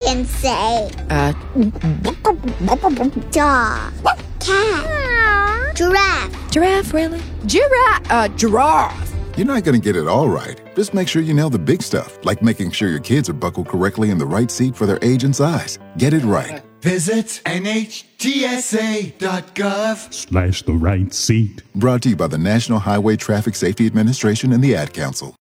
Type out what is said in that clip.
can say. Dog. Cat. Giraffe. Giraffe, really? Giraffe. You're not going to get it all right. Just make sure you nail the big stuff, like making sure your kids are buckled correctly in the right seat for their age and size. Get it right. Visit NHTSA.gov/ the right seat. Brought to you by the National Highway Traffic Safety Administration and the Ad Council.